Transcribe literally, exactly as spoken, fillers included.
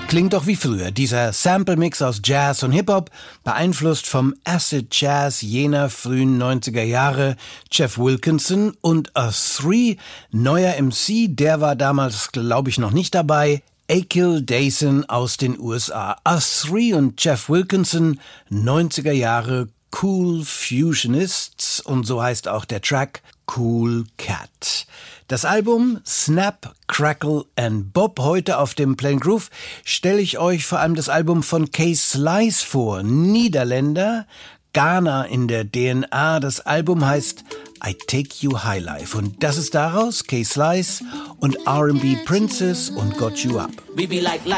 Klingt doch wie früher. Dieser Sample-Mix aus Jazz und Hip-Hop, beeinflusst vom Acid Jazz jener frühen neunziger Jahre. Jeff Wilkinson und A Three, neuer M C, der war damals, glaube ich, noch nicht dabei. Akil Dayson aus den U S A. A Three und Jeff Wilkinson, neunziger Jahre Cool Fusionists, und so heißt auch der Track Cool Cat. Das Album Snap, Crackle and Bob. Heute auf dem Plain Groove stelle ich euch vor allem das Album von Kay Slice vor. Niederländer, Ghana in der D N A. Das Album heißt I Take You High Life. Und das ist daraus Kay Slice und R and B Princess und Got You Up. We be like